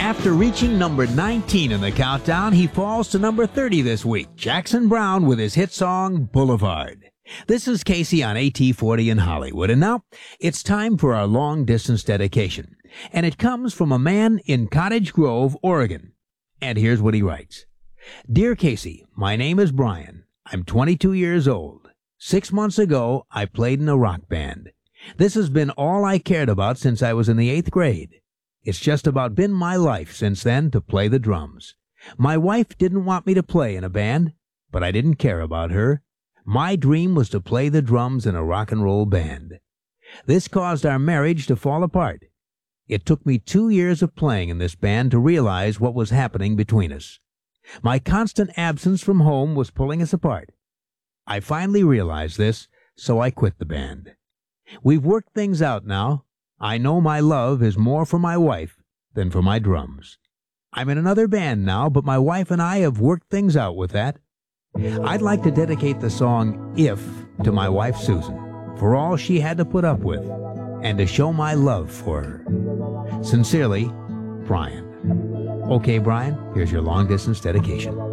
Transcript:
After reaching number 19 in the countdown, he falls to number 30 this week. Jackson Browne with his hit song, Boulevard. This is Casey on AT40 in Hollywood, and now it's time for our long-distance dedication. And it comes from a man in Cottage Grove, Oregon. And here's what he writes. Dear Casey, my name is Brian. I'm 22 years old. 6 months ago, I played in a rock band. This has been all I cared about since I was in the 8th grade. It's just about been my life since then to play the drums. My wife didn't want me to play in a band, but I didn't care about her. My dream was to play the drums in a rock and roll band. This caused our marriage to fall apart. It took me 2 years of playing in this band to realize what was happening between us. My constant absence from home was pulling us apart. I finally realized this, so I quit the band. We've worked things out now. I know my love is more for my wife than for my drums. I'm in another band now, but my wife and I have worked things out with that. I'd like to dedicate the song If to my wife Susan, for all she had to put up with, and to show my love for her. Sincerely, Brian. Okay, Brian, here's your long-distance dedication.